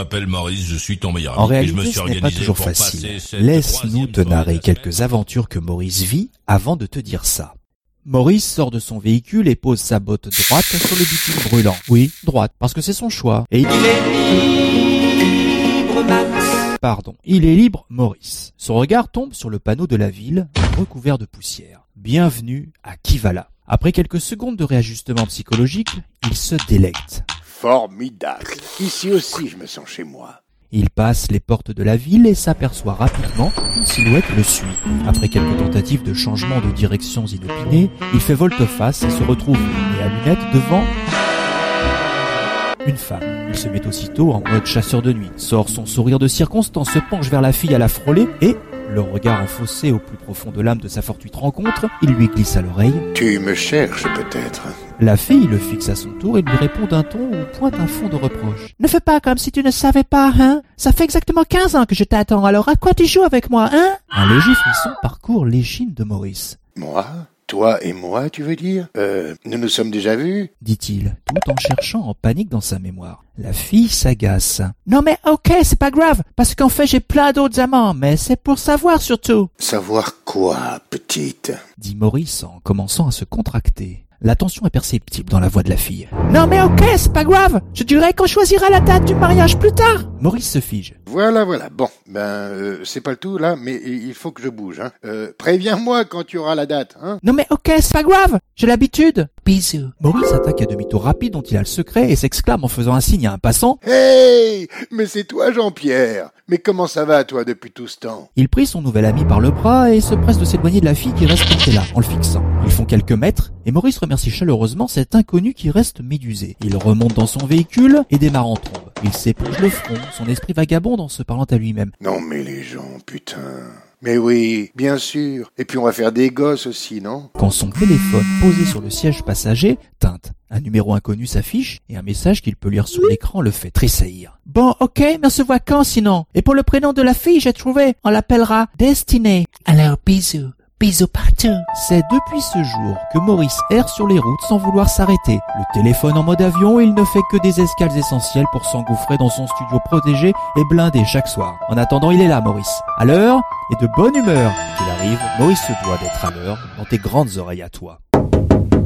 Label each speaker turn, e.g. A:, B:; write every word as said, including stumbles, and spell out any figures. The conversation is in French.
A: Je m'appelle Maurice, je suis ton meilleur ami.
B: En réalité,
A: et je me suis
B: ce n'est pas
A: organisé
B: toujours
A: pour
B: facile.
A: passer cette
B: Laisse-nous te
A: troisième
B: narrer
A: soirée
B: quelques aventures que Maurice vit avant de te dire ça. Maurice sort de son véhicule et pose sa botte droite sur le bitume brûlant. Oui, droite, parce que c'est son choix. Et il est libre, Max. Pardon, il est libre, Maurice. Son regard tombe sur le panneau de la ville, recouvert de poussière. Bienvenue à Kivala. Après quelques secondes de réajustement psychologique, il se délecte.
C: Formidable. Ici aussi, je me sens chez moi.
B: Il passe les portes de la ville et s'aperçoit rapidement qu'une silhouette le suit. Après quelques tentatives de changement de directions inopinées, il fait volte-face et se retrouve nez à lunettes devant une femme. Il se met aussitôt en mode chasseur de nuit, sort son sourire de circonstance, se penche vers la fille à la frôler et, le regard enfoncé au plus profond de l'âme de sa fortuite rencontre, il lui glisse à l'oreille «
C: Tu me cherches peut-être ?»
B: La fille le fixe à son tour et lui répond d'un ton où pointe un fond de reproche. « Ne fais pas comme si tu ne savais pas, hein? Ça fait exactement quinze ans que je t'attends, alors à quoi tu joues avec moi, hein ?» Un léger frisson parcourt l'échine de Maurice.
C: « Moi ? Toi et moi, tu veux dire ? Euh, nous nous sommes déjà vus ?» dit-il, tout en cherchant en panique dans sa mémoire. La fille s'agace. « Non mais ok, c'est pas grave, parce qu'en fait j'ai plein d'autres amants, mais c'est pour savoir surtout. »« Savoir quoi, petite ?»
B: dit Maurice en commençant à se contracter. La tension est perceptible dans la voix de la fille. « Non mais ok, c'est pas grave, je dirais qu'on choisira la date du mariage plus tard !» Maurice se fige.
C: « Voilà, voilà, bon, ben euh, c'est pas le tout là, mais il faut que je bouge, hein. Euh, préviens-moi quand tu auras la date, hein. »
B: « Non mais ok, c'est pas grave, j'ai l'habitude. Bisous. » Maurice attaque à demi-tour rapide dont il a le secret et s'exclame en faisant un signe à un passant.
C: « Hey, mais c'est toi Jean-Pierre. Mais comment ça va toi depuis tout ce temps ?»
B: Il prit son nouvel ami par le bras et se presse de s'éloigner de la fille qui reste restée là, en le fixant. Ils font quelques mètres et Maurice remercie chaleureusement cet inconnu qui reste médusé. Il remonte dans son véhicule et démarre en trombe. Il s'épluche le front, son esprit vagabonde en se parlant à lui-même.
C: « Non mais les gens, putain... » Mais oui, bien sûr. Et puis on va faire des gosses aussi, non ?
B: Quand son téléphone, posé sur le siège passager, teinte. Un numéro inconnu s'affiche et un message qu'il peut lire sur l'écran le fait tressaillir. « Bon, ok, mais on se voit quand sinon ? Et pour le prénom de la fille, j'ai trouvé. On l'appellera Destinée. Alors bisous. Bisous partout. » C'est depuis ce jour que Maurice erre sur les routes sans vouloir s'arrêter. Le téléphone en mode avion, il ne fait que des escales essentielles pour s'engouffrer dans son studio protégé et blindé chaque soir. En attendant, il est là, Maurice. À l'heure et de bonne humeur. Qu'il arrive, Maurice se doit d'être à l'heure dans tes grandes oreilles à toi.